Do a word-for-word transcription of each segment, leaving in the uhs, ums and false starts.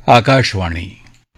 आकाशवाणी.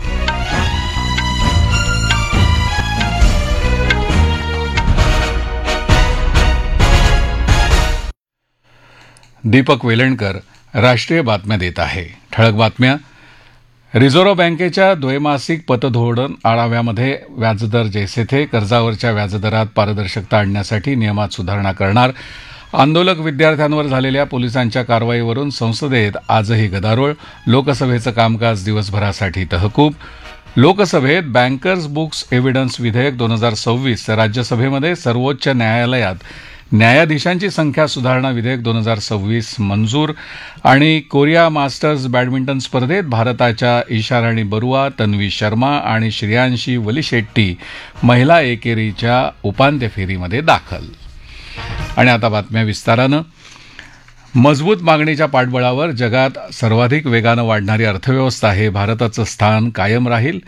दीपक वेलणकर राष्ट्रीय बातम्या देत आहे. ठळक बातम्या. रिझर्व्ह बँकेच्या द्वैमासिक पतधोरण आढाव्यामध्ये व्याजदर जैसे थे, कर्जावरच्या व्याजदरात पारदर्शकता आणण्यासाठी नियमात सुधारणा करणार. आंदोलक विद्यार्थ्यांवर झालेल्या पोलिसांच्या कारवाईवरून संसदेत आजही गदारोळ. लोकसभेचं कामकाज दिवसभरासाठी तहकूब. लोकसभेत बँकर्स बुक्स एव्हिडन्स विधेयक दोन हजार सव्वीस, राज्यसभेमध्ये सर्वोच्च न्यायालयात न्यायाधीशांची संख्या सुधारणा विधेयक दोन हजार सव्वीस मंजूर. आणि कोरिया मास्टर्स बॅडमिंटन स्पर्धेत भारताच्या ईशाराणी बरुआ, तन्वी शर्मा आणि श्रेयांशी वलीशेट्टी महिला एकेरीच्या उपांत्य फेरीमध्ये दाखल. आणि आता बातम्या विस्तारानं. मजबूत मागणीच्या पाठबळावर जगात सर्वाधिक वेगानं वाढणारी अर्थव्यवस्था हे भारताचं स्थान कायम राहील,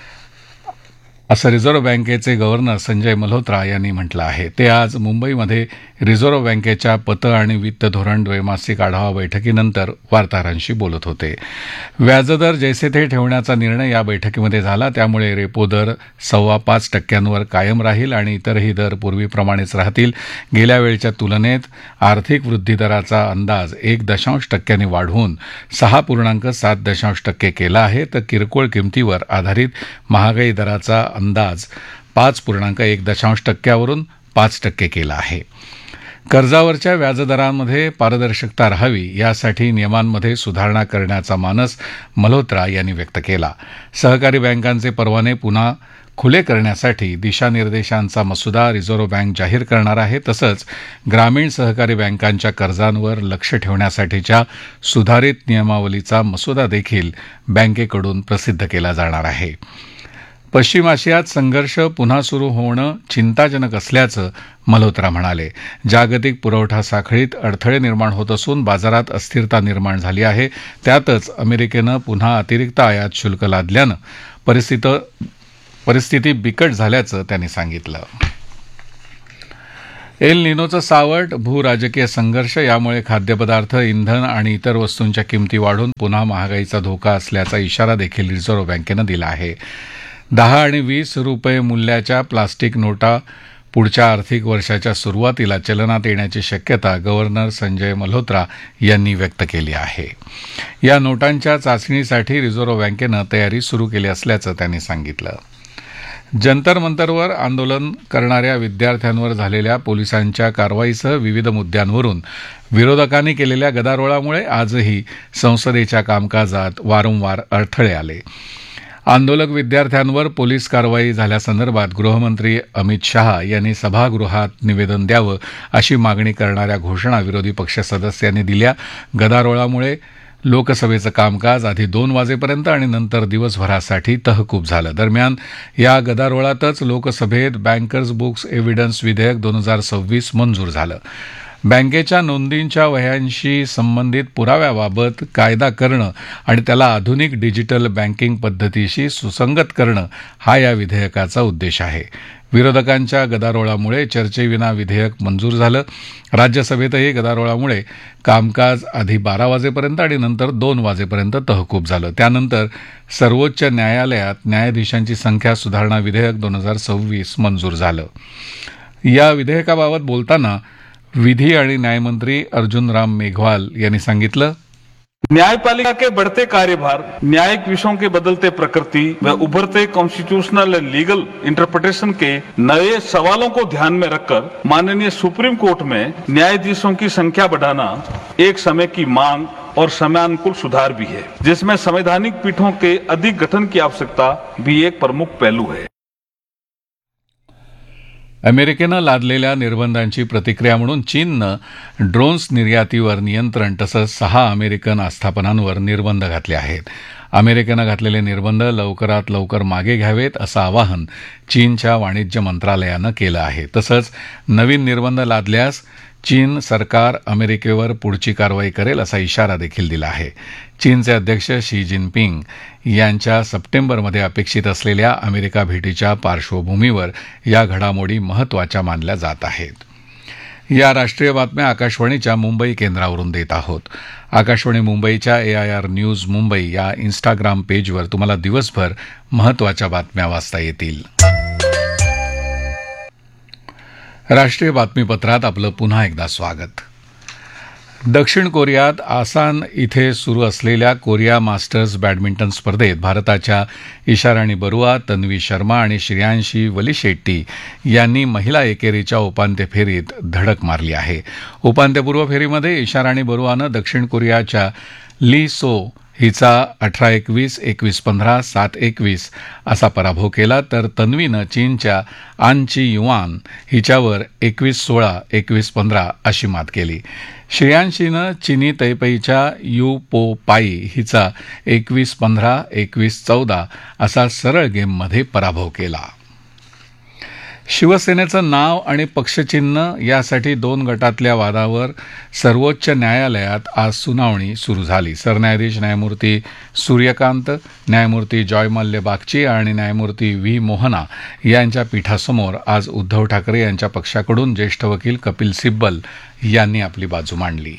असं रिझर्व्ह बँकेचे गव्हर्नर संजय मल्होत्रा यांनी म्हटलं आहे. ते आज मुंबईमध्ये रिझर्व्ह बँकेच्या पत आणि वित्त धोरण द्वैमासिक आढावा बैठकीनंतर वार्ताहरांशी बोलत होते. व्याजदर जैसे थे ठेवण्याचा निर्णय या बैठकीमध्ये झाला. त्यामुळे रेपो दर सव्वा पाच टक्क्यांवर कायम राहील आणि इतरही दर पूर्वीप्रमाणेच राहतील. गेल्या वेळच्या तुलनेत आर्थिक वृद्धी दराचा अंदाज एक दशांश टक्क्यांनी वाढवून सहा पूर्णांक सात दशांश टक्के केला आहे, तर किरकोळ किमतीवर आधारित महागाई दराचा अंदाज पाच पूर्णांक एक दशांश टक्क्यावरून पाच टक्के केला आहे. कर्जावरच्या व्याजदरांमध्ये पारदर्शकता राहावी यासाठी नियमांमध्ये सुधारणा करण्याचा मानस मल्होत्रा यांनी व्यक्त केला. सहकारी बँकांचे परवाने पुन्हा खुले करण्यासाठी दिशानिर्देशांचा मसुदा रिझर्व्ह बँक जाहीर करणार आहे. तसंच ग्रामीण सहकारी बँकांच्या कर्जांवर लक्ष ठेवण्यासाठीच्या सुधारित नियमावलीचा मसुदा देखील बँकेकडून प्रसिद्ध केला जाणार आहे. पश्चिम आशियात संघर्ष पुन्हा सुरू होणं चिंताजनक असल्याचं मल्होत्रा म्हणाले. जागतिक पुरवठा साखळीत अडथळे निर्माण होत असून बाजारात अस्थिरता निर्माण झाली आहे. त्यातच अमेरिकेनं पुन्हा अतिरिक्त आयात शुल्क लादल्यानं परिस्थिती परिस्थिती बिकट झाल्याचं त्यांनी सांगितलं. एल निनोचं सावट, भूराजकीय संघर्ष यामुळे खाद्यपदार्थ, इंधन आणि इतर वस्तूंच्या किमती वाढून पुन्हा महागाईचा धोका असल्याचा इशारा देखील रिझर्व्ह बँकेनं दिला आहे. दहा आणि वीस रुपये मूल्याच्या प्लास्टिक नोटा पुढच्या आर्थिक वर्षाच्या सुरुवातीला चलनात येण्याची शक्यता गव्हर्नर संजय मल्होत्रा यांनी व्यक्त केली आहे. या नोटांच्या चाचणीसाठी रिझर्व्ह बँकेनं तयारी सुरू केली असल्याचं त्यांनी सांगितलं. जंतर मंतरवर आंदोलन करणाऱ्या विद्यार्थ्यांवर झालेल्या पोलिसांच्या कारवाईसह विविध मुद्द्यांवरून विरोधकांनी केलेल्या गदारोळामुळे आजही संसदेच्या कामकाजात वारंवार अडथळे आले. आंदोलक विद्यार्थ्यांवर पोलीस कारवाई झाल्यासंदर्भात गृहमंत्री अमित शहा यांनी सभागृहात निवेदन द्यावं अशी मागणी करणाऱ्या घोषणा विरोधी पक्ष सदस्यांनी दिल्या. गदारोळामुळे लोकसभेचं कामकाज आधी दोन वाजेपर्यंत आणि नंतर दिवसभरासाठी तहकूब झालं. दरम्यान या गदारोळातच लोकसभेत बँकर्स बुक्स एव्हिडन्स विधेयक दोन हजार सव्वीस मंजूर झालं. बँकेच्या नोंदींच्या वह्यांशी संबंधित पुराव्याबाबत कायदा करणं आणि त्याला आधुनिक डिजिटल बँकिंग पद्धतीशी सुसंगत करणं हा या विधेयकाचा उद्देश आहे. विरोधकांच्या गदारोळामुळे चर्चेविना विधेयक मंजूर झालं. राज्यसभेतही गदारोळामुळे कामकाज आधी बारा वाजेपर्यंत आणि नंतर दोन वाजेपर्यंत तहकूब झालं. त्यानंतर सर्वोच्च न्यायालयात न्यायाधीशांची संख्या सुधारणा विधेयक दोन हजार सव्वीस मंजूर झालं. या विधेयकाबाबत बोलताना विधी आणि न्यायमंत्री अर्जुन राम मेघवाल यांनी सांगितलं, न्यायपालिका के बढ़ते कार्यभार, न्यायिक विषयों के बदलते प्रकृति व उभरते कॉन्स्टिट्यूशनल एंड लीगल इंटरप्रिटेशन के नए सवालों को ध्यान में रखकर माननीय सुप्रीम कोर्ट में न्यायाधीशों की संख्या बढ़ाना एक समय की मांग और समयानुकूल सुधार भी है, जिसमें संवैधानिक पीठों के अधिक गठन की आवश्यकता भी एक प्रमुख पहलू है. अमेरिकेनं लादलेल्या निर्बंधांची प्रतिक्रिया म्हणून चीननं ड्रोन्स निर्यातीवर नियंत्रण तसंच सहा अमेरिकन आस्थापनांवर निर्बंध घातले आहेत. अमेरिकेनं घातलेले निर्बंध लवकरात लवकर मागे घ्यावेत असं आवाहन चीनच्या वाणिज्य मंत्रालयानं केलं आहे. तसंच नवीन निर्बंध लादल्यास चीन सरकार अमेरिकेवर पुढची कारवाई करेल असा इशारा देखील दिला आहे. चीनचे अध्यक्ष शी जिनपिंग यांच्या सप्टेंबरमध्ये अपेक्षित असलेल्या अमेरिका भेटीच्या पार्श्वभूमीवर या घडामोडी महत्त्वाच्या मानल्या जात आहेत. या राष्ट्रीय बातम्या आकाशवाणीच्या मुंबई केंद्रावरून देत आहोत. आकाशवाणी मुंबईच्या ए आय आर न्यूज मुंबई या इन्स्टाग्राम पेजवर तुम्हाला दिवसभर महत्त्वाच्या बातम्या वाचता येतील. राष्ट्रीय बातमीपत्रात आपलं पुन्हा एकदा स्वागत. दक्षिण कोरियात आसान इथे सुरू असलेल्या कोरिया मास्टर्स बॅडमिंटन स्पर्धेत भारताच्या इशाराणी बरुआ, तन्वी शर्मा आणि श्रेयांशी वलिशेट्टी यांनी महिला एकेरीच्या उपांत्य फेरीत धडक मारली आहे. उपांत्यपूर्व फेरीमध्ये इशाराणी बरुआनं दक्षिण कोरियाच्या ली सो हिचा अठरा एकवीस, एकवीस पंधरा, सात एकवीस असा पराभव केला, तर तन्वीनं चीनच्या आन ची युआन हिच्यावर एकवीस सोळा, एकवीस पंधरा अशी मात केली. श्रेयांशीनं चिनी तैपईच्या यू पो पाई हिचा एकवीस पंधरा, एकवीस चौदा असा सरळ गेममध्ये पराभव केला. शिवसेनेचं नाव आणि पक्षचिन्ह यासाठी दोन गटातल्या वादावर सर्वोच्च न्यायालयात आज सुनावणी सुरू झाली. सरन्यायाधीश न्यायमूर्ती सूर्यकांत, न्यायमूर्ती जॉयमल्य बागची आणि न्यायमूर्ती व्ही मोहना यांच्या पीठासमोर आज उद्धव ठाकरे यांच्या पक्षाकडून ज्येष्ठ वकील कपिल सिब्बल यांनी आपली बाजू मांडली.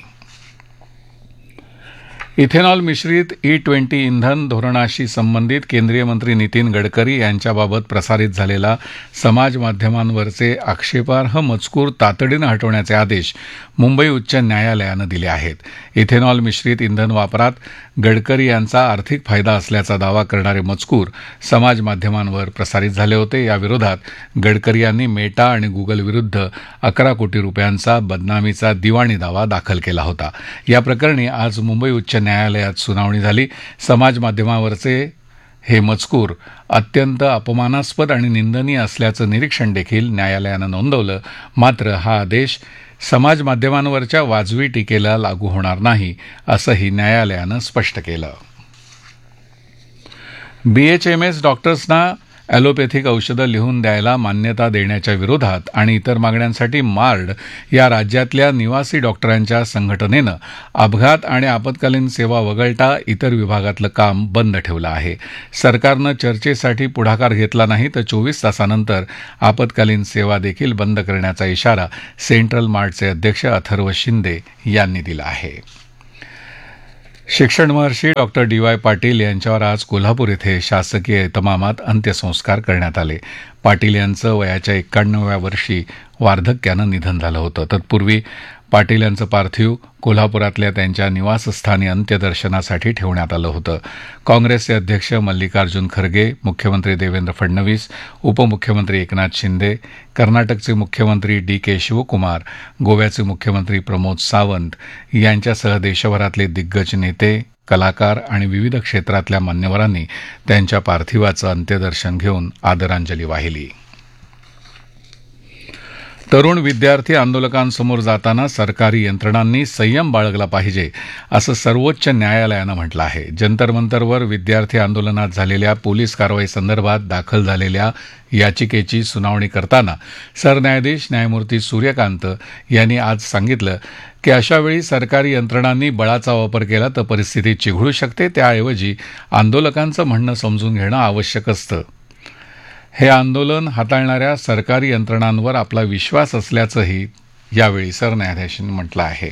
इथेनॉल मिश्रित ई ट्वेंटी इंधन धोरणाशी संबंधित केंद्रीय मंत्री नितीन गडकरी यांच्याबाबत प्रसारित झालेला समाज माध्यमांवरचे आक्षेपार्ह मजकूर तातडीनं हटवण्याचे आदेश मुंबई उच्च न्यायालयानं दिले आहेत. इथेनॉल मिश्रित इंधन वापरात गडकरी यांचा आर्थिक फायदा असल्याचा दावा करणारे मजकूर समाज माध्यमांवर प्रसारित झाले होते. याविरोधात गडकरी यांनी मेटा आणि गुगल विरुद्ध अकरा कोटी रुपयांचा बदनामीचा दिवाणी दावा दाखल केला होता. या प्रकरणी आज मुंबई उच्च न्यायालयात सुनावणी झाली. समाज माध्यमावरचे हे मजकूर अत्यंत अपमानास्पद आणि निंदनीय असल्याचं निरीक्षण देखील न्यायालयानं नोंदवलं. मात्र हा आदेश समाज माध्यमांवरच्या वाजवी टीकेला लागू होणार नाही असंही न्यायालयानं स्पष्ट केलं. बीएचएमएस डॉक्टर्सना ॲलोपॅथिक औषधं लिहून द्यायला मान्यता देण्याच्या विरोधात आणि इतर मागण्यांसाठी मार्ड या राज्यातल्या निवासी डॉक्टरांच्या संघटनेनं अपघात आणि आपत्कालीन सेवा वगळता इतर विभागातलं काम बंद ठेवलं आहे. सरकारनं चर्चेसाठी पुढाकार घेतला नाही तर चोवीस तासानंतर आपत्कालीन सेवा देखील बंद करण्याचा इशारा सेंट्रल मार्डचे अध्यक्ष अथर्व शिंदे यांनी दिला आहे. शिक्षण महर्षी डॉक्टर डी वाय पाटील यांच्यावर आज कोल्हापूर येथे शासकीय इतमामात अंत्यसंस्कार करण्यात आले. पाटील यांचं वयाच्या एक्क्याण्णव्या वर्षी वार्धक्यानं निधन झालं होतं. तत्पूर्वी पाटील यांचं पार्थिव कोल्हापुरातल्या त्यांच्या निवासस्थानी अंत्यदर्शनासाठी ठेवण्यात आलं होतं. काँग्रेसचे अध्यक्ष मल्लिकार्जुन खरगे, मुख्यमंत्री देवेंद्र फडणवीस, उपमुख्यमंत्री एकनाथ शिंदे, कर्नाटकचे मुख्यमंत्री डी के शिवकुमार, गोव्याचे मुख्यमंत्री प्रमोद सावंत यांच्यासह देशभरातले दिग्गज नेते, कलाकार आणि विविध क्षेत्रातल्या मान्यवरांनी त्यांच्या पार्थिवाचं अंत्यदर्शन घेऊन आदरांजली वाहिली. तरुण विद्यार्थी आंदोलकांसमोर जाताना सरकारी यंत्रणांनी संयम बाळगला पाहिजे असं सर्वोच्च न्यायालयानं म्हटलं आहे. जंतर मंतरवर विद्यार्थी आंदोलनात झालेल्या पोलीस कारवाईसंदर्भात दाखल झालेल्या याचिकेची सुनावणी करताना सरन्यायाधीश न्यायमूर्ती सूर्यकांत यांनी आज सांगितलं की अशावेळी सरकारी यंत्रणांनी बळाचा वापर केला तर परिस्थिती चिघळू शकते. त्याऐवजी आंदोलकांचं म्हणणं समजून घेणं आवश्यक असतं. हे आंदोलन हाताळणाऱ्या सरकारी यंत्रणांवर आपला विश्वास असल्याचंही यावेळी सरन्यायाधीशांनी म्हटलं आहे.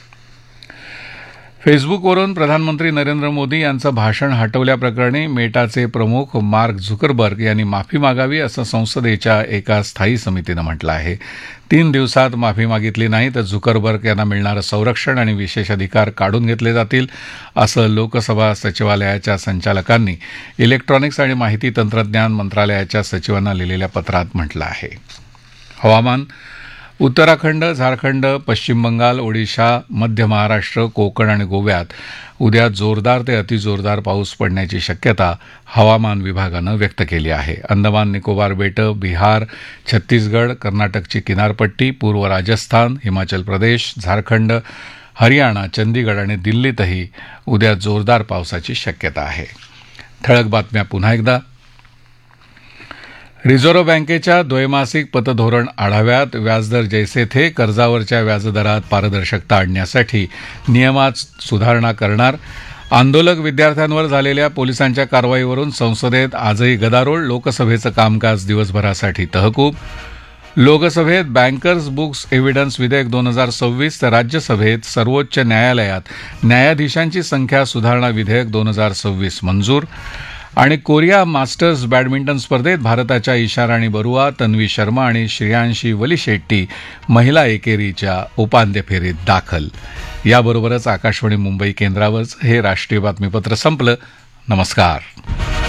फेसबुकवरून प्रधानमंत्री नरेंद्र मोदी यांचं भाषण हटवल्याप्रकरणी मेटाचे प्रमुख मार्क झुकरबर्ग यांनी माफी मागावी असं संसदेच्या एका स्थायी समितीनं म्हटलं आहे. तीन दिवसात माफी मागितली नाही तर झुकरबर्ग यांना मिळणारं संरक्षण आणि विशेष अधिकार काढून घेतले जातील असं लोकसभा सचिवालयाच्या संचालकांनी इलेक्ट्रॉनिक्स आणि माहिती तंत्रज्ञान मंत्रालयाच्या सचिवांना लिहिलेल्या पत्रात म्हटलं आहे. हवामान. उत्तराखंड, झारखंड, पश्चिम बंगाल, ओडिशा, मध्य महाराष्ट्र, कोकण आणि गोव्यात उद्या जोरदार ते अतिजोरदार पाऊस पडण्याची शक्यता हवामान विभागानं व्यक्त केली आहे. अंदमान निकोबार बेटं, बिहार, छत्तीसगड, कर्नाटकची किनारपट्टी, पूर्व राजस्थान, हिमाचल प्रदेश, झारखंड, हरियाणा, चंदीगड आणि दिल्लीतही उद्या जोरदार पावसाची शक्यता आहे. ठळक बातम्या पुन्हा एकदा. रिझर्व्ह बँकेच्या द्वैमासिक पतधोरण आढाव्यात व्याजदर जैसे थे, कर्जावरच्या व्याजदरात पारदर्शकता आणण्यासाठी नियमात सुधारणा करणार. आंदोलक विद्यार्थ्यांवर झालेल्या पोलिसांच्या कारवाईवरून संसदेत आजही गदारोळ. लोकसभेचं कामकाज दिवसभरासाठी तहकूब. लोकसभेत बँकर्स बुक्स एव्हिडन्स विधेयक दोन हजार सव्वीस तर राज्यसभेत सर्वोच्च न्यायालयात न्यायाधीशांची संख्या सुधारणा विधेयक दोन हजार सव्वीस मंजूर. आणि कोरिया मास्टर्स बॅडमिंटन स्पर्धेत भारताच्या इशाराणी बरुआ, तन्वी शर्मा आणि श्रेयांशी वलीशेट्टी महिला एकेरीच्या उपांत्य फेरीत दाखल. याबरोबरच आकाशवाणी मुंबई केंद्रावरच हे राष्ट्रीय बातमीपत्र संपलं. नमस्कार.